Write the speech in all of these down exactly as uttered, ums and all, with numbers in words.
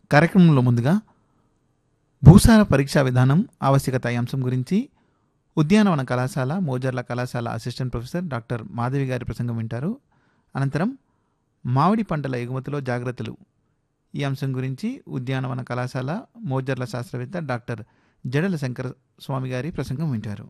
కార్యక్రమంలో ముందుగా భూసార పరీక్షా విధానం ఆవశ్యకత ఈ అంశం గురించి ఉద్యానవన కళాశాల మోజర్ల కళాశాల అసిస్టెంట్ ప్రొఫెసర్ డాక్టర్ మాధవి గారి ప్రసంగం వింటారు. అనంతరం మామిడి పంటల ఎగుమతిలో జాగ్రత్తలు ఈ అంశం గురించి ఉద్యానవన కళాశాల మోజర్ల శాస్త్రవేత్త డాక్టర్ జడల శంకర స్వామి గారి ప్రసంగం వింటారు.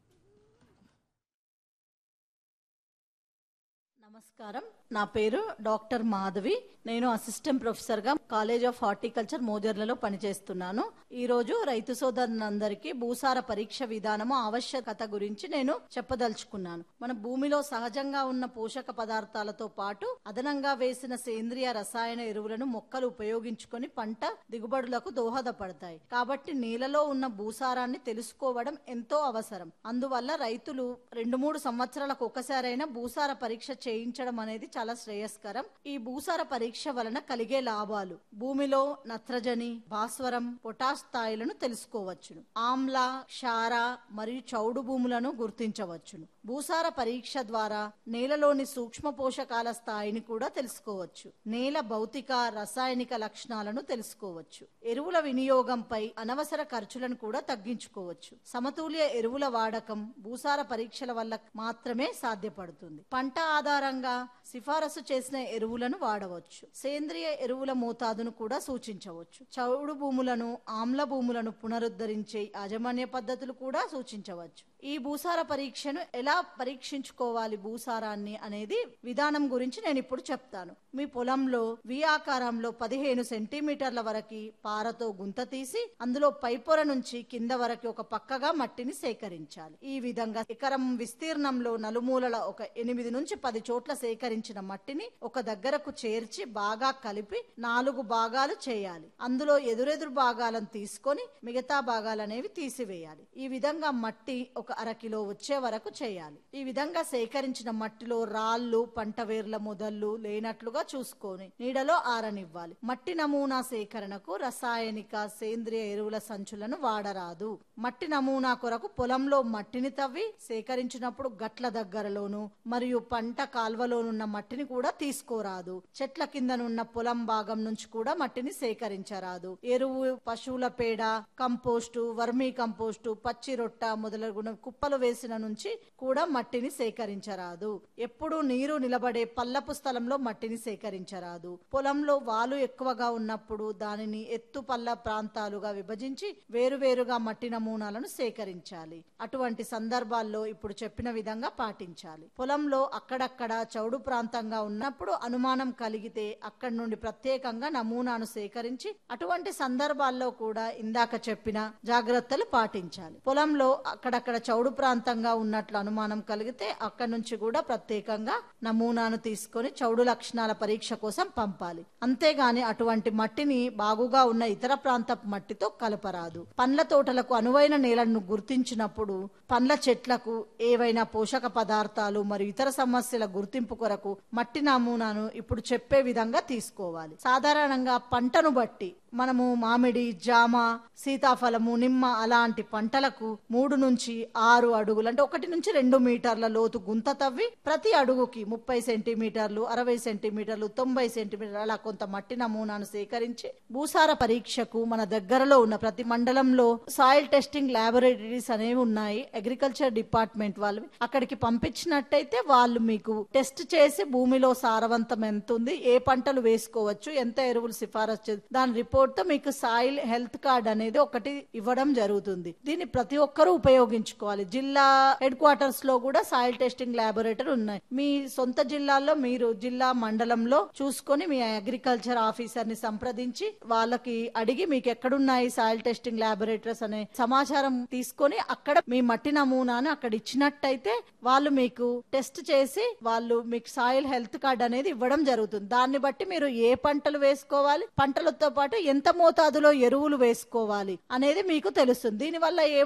నమస్కారం, నా పేరు డాక్టర్ మాధవి. నేను అసిస్టెంట్ ప్రొఫెసర్గా కాలేజ్ ఆఫ్ హార్టికల్చర్ మోజర్లలో పనిచేస్తున్నాను. ఈరోజు రైతు సోదరులందరికీ భూసార పరీక్ష విధానము ఆవశ్యకత గురించి నేను చెప్పదలుచుకున్నాను. మన భూమిలో సహజంగా ఉన్న పోషక పదార్థాలతో పాటు అదనంగా వేసిన సేంద్రియ రసాయన ఎరువులను మొక్కలు ఉపయోగించుకొని పంట దిగుబడులకు దోహదపడతాయి. కాబట్టి నేలలో ఉన్న భూసారాన్ని తెలుసుకోవడం ఎంతో అవసరం. అందువల్ల రైతులు రెండు మూడు సంవత్సరాలకు ఒకసారైనా భూసార పరీక్ష చేయించడం అనేది చాలా శ్రేయస్కరం. ఈ భూసార పరీక్ష వలన కలిగే లాభాలు: భూమిలో నత్రజని, భాస్వరం, పొటాష్ స్థాయిలను తెలుసుకోవచ్చును. ఆమ్ల, క్షార మరియు చౌడు భూములను గుర్తించవచ్చును. భూసార పరీక్ష ద్వారా నేలలోని సూక్ష్మ పోషకాల స్థాయిని కూడా తెలుసుకోవచ్చు. నేల భౌతిక, రసాయనిక లక్షణాలను తెలుసుకోవచ్చు. ఎరువుల వినియోగంపై అనవసర ఖర్చులను కూడా తగ్గించుకోవచ్చు. సమతుల్య ఎరువుల వాడకం భూసార పరీక్షల వల్ల మాత్రమే సాధ్యపడుతుంది. పంట ఆధారంగా సిఫారసు చేసిన ఎరువులను వాడవచ్చు. సేంద్రియ ఎరువుల మోతాదును కూడా సూచించవచ్చు. చౌడు భూములను, ఆమ్ల భూములను పునరుద్ధరించే యాజమాన్య పద్ధతులు కూడా సూచించవచ్చు. ఈ భూసార పరీక్షను ఎలా పరీక్షించుకోవాలి భూసారాన్ని అనేది విధానం గురించి నేను ఇప్పుడు చెప్తాను. మీ పొలంలో వి ఆకారంలో పదిహేను సెంటీమీటర్ల వరకు పారతో గుంత తీసి అందులో పైపొర నుంచి కింద వరకు ఒక పక్కగా మట్టిని సేకరించాలి. ఈ విధంగా ఎకరం విస్తీర్ణంలో నలుమూలల ఒక ఎనిమిది నుంచి పది చోట్ల సేకరించిన మట్టిని ఒక దగ్గరకు చేర్చి బాగా కలిపి నాలుగు భాగాలు చేయాలి. అందులో ఎదురెదురు భాగాలను తీసుకొని మిగతా భాగాలు అనేవి తీసివేయాలి. ఈ విధంగా మట్టి ఒక అరకిలో వచ్చే వరకు చేయాలి. ఈ విధంగా సేకరించిన మట్టిలో రాళ్లు, పంట వేర్ల మొదళ్ళు లేనట్లుగా చూసుకొని నీడలో ఆరనివ్వాలి. మట్టి నమూనా సేకరణకు రసాయనిక, సేంద్రియ ఎరువుల సంచులను వాడరాదు. మట్టి నమూనా కొరకు పొలంలో మట్టిని తవ్వి సేకరించినప్పుడు గట్ల దగ్గరలోను మరియు పంట కాల్వలోనున్న మట్టిని కూడా తీసుకోరాదు. చెట్ల కిందనున్న పొలం భాగం నుంచి కూడా మట్టిని సేకరించరాదు. ఎరువు, పశువుల పేడ, కంపోస్టు, వర్మీ కంపోస్టు, పచ్చి రొట్ట మొదలగు కుప్పలు వేసిన నుంచి కూడా మట్టిని సేకరించరాదు. ఎప్పుడూ నీరు నిలబడే పల్లపు స్థలంలో మట్టిని సేకరించరాదు. పొలంలో వాలు ఎక్కువగా ఉన్నప్పుడు దానిని ఎత్తు పల్ల ప్రాంతాలుగా విభజించి వేరువేరుగా మట్టి నమూనాలను సేకరించాలి. అటువంటి సందర్భాల్లో ఇప్పుడు చెప్పిన విధంగా పాటించాలి. పొలంలో అక్కడక్కడ చౌడు ప్రాంతంగా ఉన్నప్పుడు అనుమానం కలిగితే అక్కడి నుండి ప్రత్యేకంగా నమూనాను సేకరించి అటువంటి సందర్భాల్లో కూడా ఇందాక చెప్పిన జాగ్రత్తలు పాటించాలి. పొలంలో అక్కడక్కడ చౌడు ప్రాంతంగా ఉన్నట్లు అనుమానం కలిగితే అక్కడి నుంచి కూడా ప్రత్యేకంగా నమూనాను తీసుకొని చౌడు లక్షణాల పరీక్ష కోసం పంపాలి. అంతేగాని అటువంటి మట్టిని బాగుగా ఉన్న ఇతర ప్రాంతపు మట్టితో కలపరాదు. పండ్ల తోటలకు అనువైన నేలను గుర్తించినప్పుడు పండ్ల చెట్లకు ఏవైనా పోషక పదార్థాలు మరియు ఇతర సమస్యల గుర్తింపు కొరకు మట్టి నమూనాను ఇప్పుడు చెప్పే విధంగా తీసుకోవాలి. సాధారణంగా పంటను బట్టి మనము మామిడి, జామ, సీతాఫలము, నిమ్మ అలాంటి పంటలకు మూడు నుంచి ఆరు అడుగులు అంటే ఒకటి నుంచి రెండు మీటర్ల లోతు గుంత తవ్వి ప్రతి అడుగుకి ముప్పై సెంటీమీటర్లు, అరవై సెంటీమీటర్లు, తొంభై సెంటీమీటర్లు అలా కొంత మట్టి నమూనాను సేకరించి భూసార పరీక్షకు మన దగ్గరలో ఉన్న ప్రతి మండలంలో సాయిల్ టెస్టింగ్ ల్యాబొరేటరీస్ అనేవి ఉన్నాయి. అగ్రికల్చర్ డిపార్ట్మెంట్ వాళ్ళు అక్కడికి పంపించినట్టయితే వాళ్ళు మీకు టెస్ట్ చేసి భూమిలో సారవంతం ఎంత ఉంది, ఏ పంటలు వేసుకోవచ్చు, ఎంత ఎరువులు సిఫారసు, దాని రిపోర్ట్ తో మీకు సాయిల్ హెల్త్ కార్డ్ అనేది ఒకటి ఇవ్వడం జరుగుతుంది. దీన్ని ప్రతి ఒక్కరూ ఉపయోగించుకోవాలి. జిల్లా హెడ్ క్వార్టర్స్ లో కూడా సాయిల్ టెస్టింగ్ ల్యాబొరేటరీ ఉన్నాయి. మీ సొంత జిల్లాల్లో మీరు జిల్లా మండలంలో చూసుకొని మీ అగ్రికల్చర్ ఆఫీసర్ ని సంప్రదించి వాళ్ళకి అడిగి మీకు ఎక్కడున్నాయి సాయిల్ టెస్టింగ్ ల్యాబొరేటరీస్ అనే సమాచారం తీసుకొని అక్కడ మీ మట్టి నమూనాను అక్కడ ఇచ్చినట్టయితే వాళ్ళు మీకు టెస్ట్ చేసి వాళ్ళు మీకు సాయిల్ హెల్త్ కార్డ్ అనేది ఇవ్వడం జరుగుతుంది. దాన్ని బట్టి మీరు ఏ పంటలు వేసుకోవాలి, పంటలతో పాటు ఎంత మోతాదులో ఎరువులు వేసుకోవాలి అనేది మీకు తెలుస్తుంది. దీనివల్ల